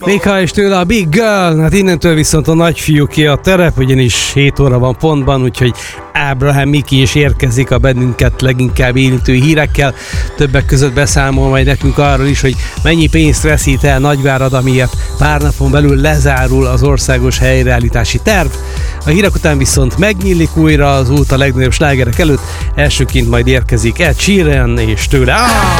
Még ha is tőle a Big Girl, hát innentől viszont a nagyfiúké a terep, ugyanis 7 óra van pontban, úgyhogy Ábrahám Miki is érkezik a bennünket leginkább érintő hírekkel. Többek között beszámol majd nekünk arról is, hogy mennyi pénzt veszít el Nagyvárad, amiért pár napon belül lezárul az országos helyreállítási terv. A hírek után viszont megnyílik újra az út a legnagyobb slágerek előtt. Elsőként majd érkezik Ed Sheeran és tőle...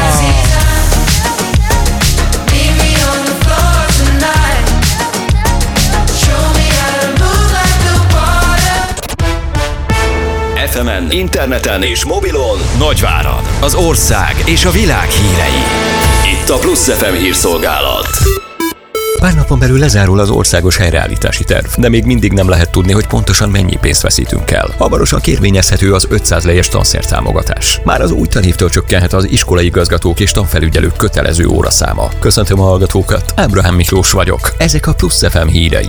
FM-en, interneten és mobilon Nagyvárad, az ország és a világ hírei. Itt a Plusz FM hírszolgálat. Pár napon belül lezárul az országos helyreállítási terv, de még mindig nem lehet tudni, hogy pontosan mennyi pénzt veszítünk el. Hamarosan kérvényezhető az 500 lejes tanszertámogatás. Már az új tanévtől csökkenhet az iskolai igazgatók és tanfelügyelők kötelező óraszáma. Köszöntöm a hallgatókat, Ábrahám Miklós vagyok. Ezek a Plusz FM hírei.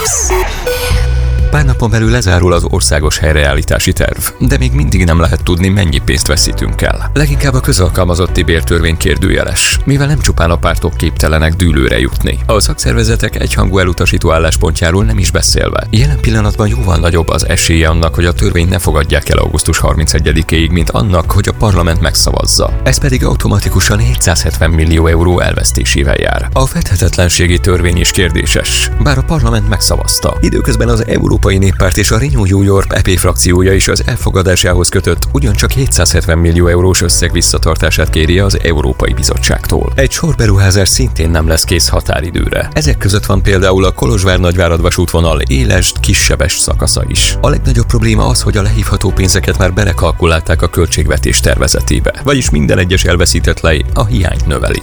Pár napon belül lezárul az országos helyreállítási terv, de még mindig nem lehet tudni, mennyi pénzt veszítünk el. Leginkább a közalkalmazotti bértörvény kérdőjeles, mivel nem csupán a pártok képtelenek dűlőre jutni. A szakszervezetek egyhangú elutasító álláspontjáról nem is beszélve. Jelen pillanatban jóval nagyobb az esélye annak, hogy a törvényt ne fogadják el augusztus 31-ig, mint annak, hogy a parlament megszavazza. Ez pedig automatikusan 770 millió euró elvesztésével jár. A fedhetetlenségi törvény is kérdéses, bár a parlament megszavazta. Időközben az Európai Néppárt és a Renew New York EP frakciója is az elfogadásához kötött ugyancsak 770 millió eurós összeg visszatartását kéri az Európai Bizottságtól. Egy sor beruházás szintén nem lesz kész határidőre. Ezek között van például a Kolozsvár-Nagyvárad vasútvonal éles-kissebes szakasza is. A legnagyobb probléma az, hogy a lehívható pénzeket már belekalkulálták a költségvetés tervezetébe, vagyis minden egyes elveszített lej a hiányt növeli.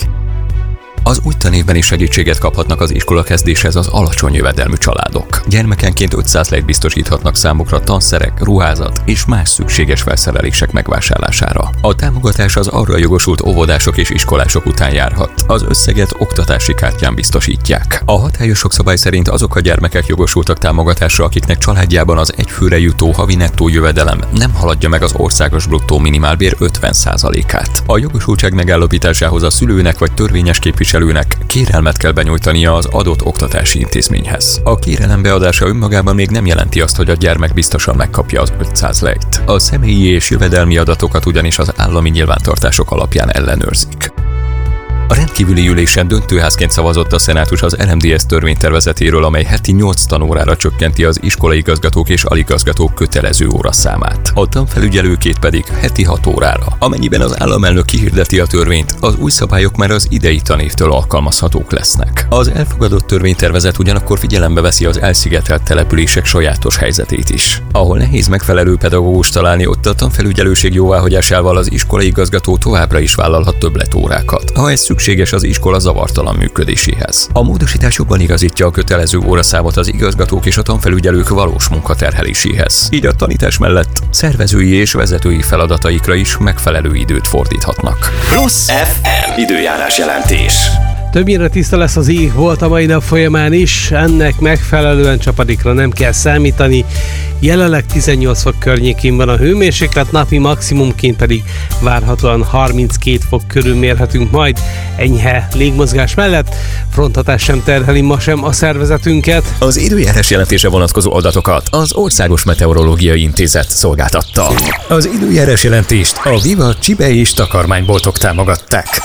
Az új tanévben is segítséget kaphatnak az iskolakezdéshez az alacsony jövedelmű családok. Gyermekenként 500 lejt biztosíthatnak számukra tanszerek, ruházat és más szükséges felszerelések megvásárlására. A támogatás az arra jogosult óvodások és iskolások után járhat. Az összeget oktatási kártyán biztosítják. A hatályos szabály szerint azok a gyermekek jogosultak támogatásra, akiknek családjában az egyfőre jutó havi nettó jövedelem nem haladja meg az országos bruttó minimálbér 50%-át. A jogosultság megállapításához a szülőnek vagy törvényes képviselőnek kérelmet kell benyújtania az adott oktatási intézményhez. A kérelem beadása önmagában még nem jelenti azt, hogy a gyermek biztosan megkapja az 500 lejt. A személyi és jövedelmi adatokat ugyanis az állami nyilvántartások alapján ellenőrzik. A rendkívüli ülésen döntőházként szavazott a Szenátus az RMDSZ törvénytervezetéről, amely heti 8 tanórára csökkenti az iskolai igazgatók és aligazgatók kötelező óraszámát. A tanfelügyelőkét pedig heti 6 órára. Amennyiben az államelnök kihirdeti a törvényt, az új szabályok már az idei tanévtől alkalmazhatók lesznek. Az elfogadott törvénytervezet ugyanakkor figyelembe veszi az elszigetelt települések sajátos helyzetét is. Ahol nehéz megfelelő pedagógust találni, ott a tanfelügyelőség jóváhagyásával az iskolai igazgató továbbra is vállalhat többletórákat, ha ez szükséges az iskola zavartalan működéséhez. A módosítás jobban igazítja a kötelező óraszámot az igazgatók és a tanfelügyelők valós munkaterheléséhez. Így a tanítás mellett szervezői és vezetői feladataikra is megfelelő időt fordíthatnak. Plusz FM időjárás jelentés. Többnyire tiszta lesz az ég, volt a mai nap folyamán is, ennek megfelelően csapadékra nem kell számítani. Jelenleg 18 fok környékén van a hőmérséklet, napi maximumként pedig várhatóan 32 fok körül mérhetünk majd. Enyhe légmozgás mellett fronthatás sem terheli ma sem a szervezetünket. Az időjárás jelentése vonatkozó adatokat az Országos Meteorológiai Intézet szolgáltatta. Az időjárás jelentést a Viva Csibe és takarmányboltok támogatták.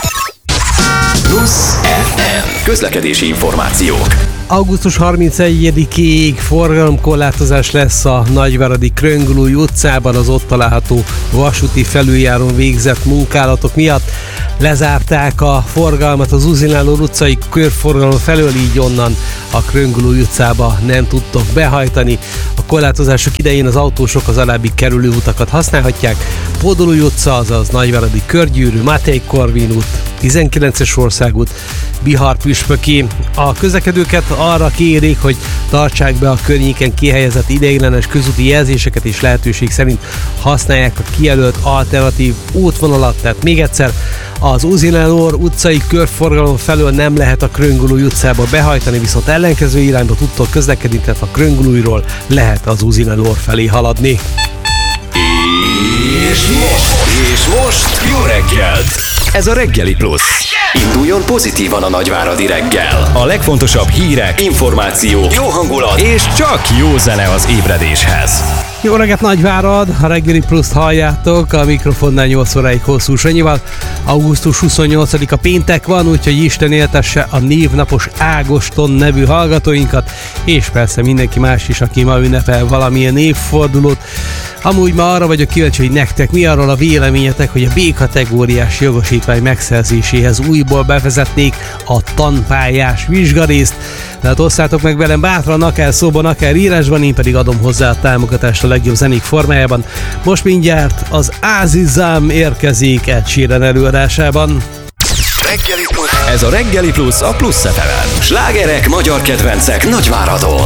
Plusz FM közlekedési információk. Augusztus 31-ig forgalomkorlátozás lesz a nagyváradi Kröngl-új utcában, az ott található vasúti felüljárón végzett munkálatok miatt. Lezárták a forgalmat az Uzináló utcai körforgalom felől, így onnan a Kröngl-új utcába nem tudtok behajtani. A korlátozások idején az autósok az alábbi kerülőutakat használhatják: Pódolúj utca, azaz Nagyváradi Körgyűrű, Máté Korvin út, 19-es országút, Bihar Püspöki. A közlekedőket arra kérik, hogy tartsák be a környéken kihelyezett ideiglenes közúti jelzéseket, és lehetőség szerint használják a kijelölt alternatív útvonalat. Tehát még egyszer, az Uzináló utcai körforgalom felől nem lehet a Kröngl-új utcába behajtani, viszont ellenkező irányba tudtok közlekedni, tehát a Kröngl-újról lehet az Uzináló felé haladni. És Most jó reggelt! Ez a Reggeli Plusz. Induljon pozitívan a nagyváradi reggel. A legfontosabb hírek, információk, jó hangulat és csak jó zene az ébredéshez. Jó reggelt, Nagyvárad! A Reggeli Pluszt halljátok, a mikrofonnál 8 óráig Hosszú Sanyival. Augusztus 28-a péntek van, úgyhogy Isten éltesse a névnapos Ágoston nevű hallgatóinkat, és persze mindenki más is, aki ma ünnepel valamilyen évfordulót. Amúgy ma arra vagyok kíváncsi, hogy nektek mi arról a véleményetek, hogy a B-kategóriás jogosítvány megszerzéséhez újból bevezetnék a tanpályás vizsgarészt. Tehát osszátok meg velem bátran, akár szóban, akár írásban, én pedig adom hozzá a támogatást a legjobb zenék formájában. Most mindjárt az Azizam érkezik Ed Sheeran előadásában. Reggeli Plusz. Ez a Reggeli Plusz a Plusz FM-en. Slágerek, magyar kedvencek Nagyváradon.